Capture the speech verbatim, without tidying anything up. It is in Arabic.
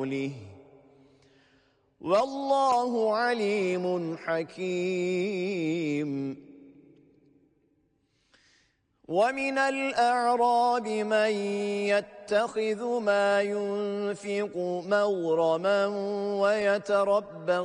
ورسوله والله عليم حكيم. ومن الأعراب من يتخذ ما ينفق مغرما ويتربص